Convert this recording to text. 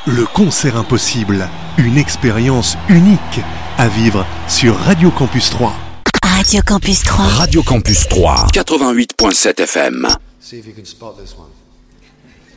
Le concert impossible, une expérience unique à vivre sur Radio Campus 3. Radio Campus 3. Radio Campus 3, 88.7 FM. See if you can spot this one.